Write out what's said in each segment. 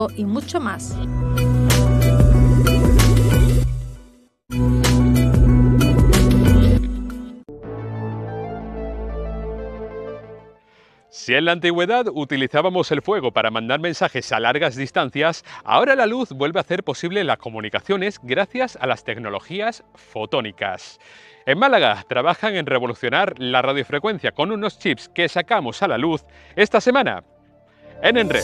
y mucho más. Si en la antigüedad utilizábamos el fuego para mandar mensajes a largas distancias, ahora la luz vuelve a hacer posible las comunicaciones gracias a las tecnologías fotónicas. En Málaga trabajan en revolucionar la radiofrecuencia con unos chips que sacamos a la luz esta semana en Enred.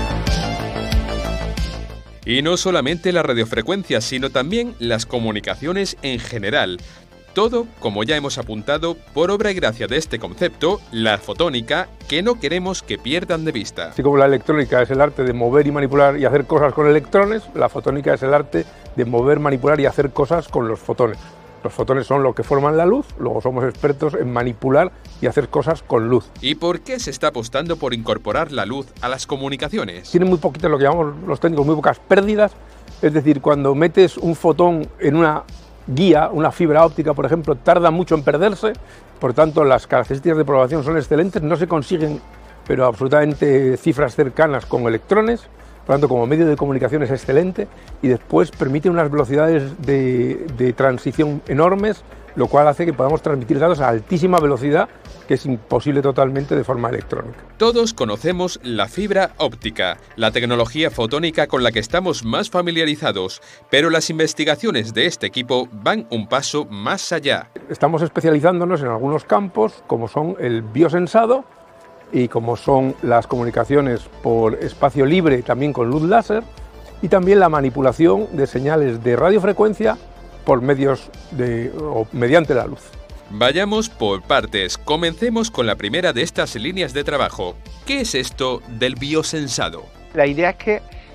Y no solamente la radiofrecuencia, sino también las comunicaciones en general. Todo, como ya hemos apuntado, por obra y gracia de este concepto, la fotónica, que no queremos que pierdan de vista. Así como la electrónica es el arte de mover y manipular y hacer cosas con electrones, la fotónica es el arte de mover, manipular y hacer cosas con los fotones. Los fotones son lo que forman la luz, luego somos expertos en manipular y hacer cosas con luz. ¿Y por qué se está apostando por incorporar la luz a las comunicaciones? Tiene muy poquitas, lo que llamamos los técnicos, muy pocas pérdidas. Es decir, cuando metes un fotón en una guía, una fibra óptica, por ejemplo, tarda mucho en perderse, por tanto las características de propagación son excelentes, no se consiguen, pero absolutamente cifras cercanas con electrones, por tanto como medio de comunicación es excelente y después permite unas velocidades de transición enormes, lo cual hace que podamos transmitir datos a altísima velocidad, que es imposible totalmente de forma electrónica. Todos conocemos la fibra óptica, la tecnología fotónica con la que estamos más familiarizados, pero las investigaciones de este equipo van un paso más allá. Estamos especializándonos en algunos campos, como son el biosensado y como son las comunicaciones por espacio libre, también con luz láser, y también la manipulación de señales de radiofrecuencia por medios o mediante la luz. Vayamos por partes. Comencemos con la primera de estas líneas de trabajo. ¿Qué es esto del biosensado? La idea es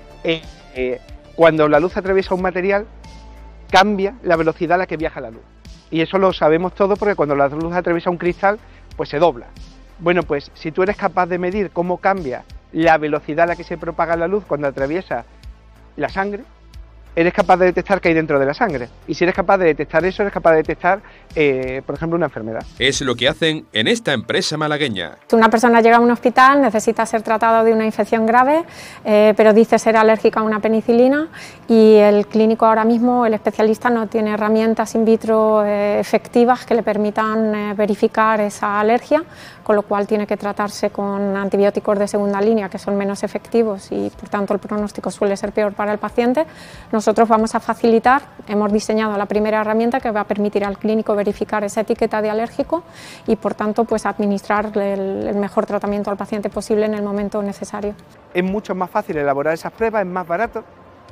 que cuando la luz atraviesa un material, cambia la velocidad a la que viaja la luz. Y eso lo sabemos todos porque cuando la luz atraviesa un cristal, pues se dobla. Bueno, pues si tú eres capaz de medir cómo cambia la velocidad a la que se propaga la luz cuando atraviesa la sangre, eres capaz de detectar qué hay dentro de la sangre. Y si eres capaz de detectar eso, eres capaz de detectar, por ejemplo, una enfermedad. Es lo que hacen en esta empresa malagueña. Una persona llega a un hospital, necesita ser tratado de una infección grave, pero dice ser alérgica a una penicilina y el clínico ahora mismo, el especialista, no tiene herramientas in vitro efectivas que le permitan verificar esa alergia, con lo cual tiene que tratarse con antibióticos de segunda línea que son menos efectivos y por tanto el pronóstico suele ser peor para el paciente. Nosotros vamos a facilitar, hemos diseñado la primera herramienta que va a permitir al clínico verificar esa etiqueta de alérgico y por tanto pues administrar el mejor tratamiento al paciente posible en el momento necesario. Es mucho más fácil elaborar esas pruebas, es más barato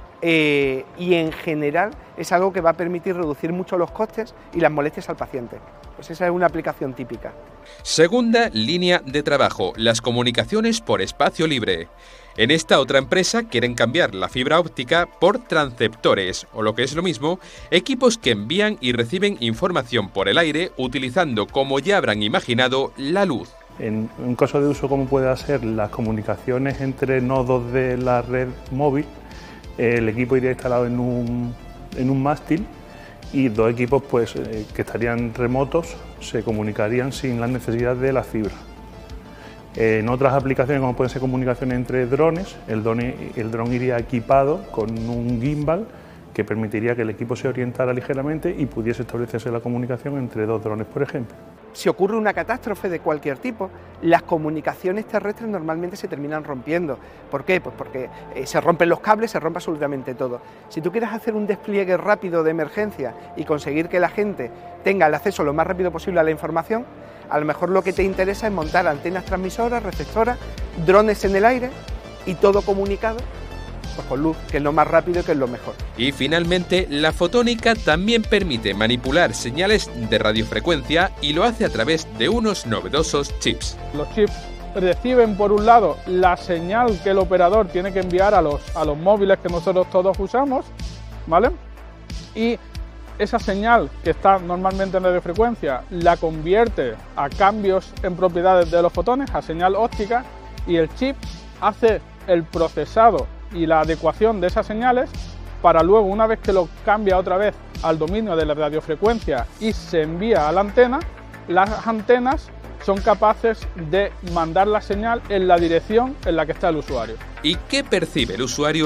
y en general es algo que va a permitir reducir mucho los costes y las molestias al paciente. Pues esa es una aplicación típica. Segunda línea de trabajo, las comunicaciones por espacio libre. En esta otra empresa quieren cambiar la fibra óptica por transceptores, o lo que es lo mismo, equipos que envían y reciben información por el aire utilizando, como ya habrán imaginado, la luz. En un caso de uso como pueda ser las comunicaciones entre nodos de la red móvil, el equipo iría instalado en un mástil y dos equipos pues, que estarían remotos se comunicarían sin la necesidad de la fibra. En otras aplicaciones, como pueden ser comunicaciones entre drones, el dron iría equipado con un gimbal que permitiría que el equipo se orientara ligeramente y pudiese establecerse la comunicación entre dos drones, por ejemplo. Si ocurre una catástrofe de cualquier tipo, las comunicaciones terrestres normalmente se terminan rompiendo. ¿Por qué? Pues porque se rompen los cables, se rompe absolutamente todo. Si tú quieres hacer un despliegue rápido de emergencia y conseguir que la gente tenga el acceso lo más rápido posible a la información, a lo mejor lo que te interesa es montar antenas transmisoras, receptoras, drones en el aire y todo comunicado pues con luz, que es lo más rápido y que es lo mejor. Y finalmente, la fotónica también permite manipular señales de radiofrecuencia y lo hace a través de unos novedosos chips. Los chips reciben por un lado la señal que el operador tiene que enviar a los móviles que nosotros todos usamos, ¿vale? Y esa señal que está normalmente en radiofrecuencia la convierte a cambios en propiedades de los fotones, a señal óptica, y el chip hace el procesado y la adecuación de esas señales para luego, una vez que lo cambia otra vez al dominio de la radiofrecuencia y se envía a la antena, las antenas son capaces de mandar la señal en la dirección en la que está el usuario. ¿Y qué percibe el usuario